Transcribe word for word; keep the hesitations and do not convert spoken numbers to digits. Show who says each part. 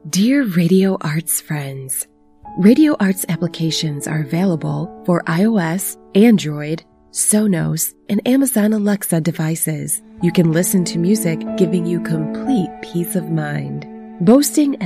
Speaker 1: Dear Radio Arts friends, Radio Arts applications are available for iOS, Android, Sonos, and Amazon Alexa devices. You can listen to music, giving you complete peace of mind. Boasting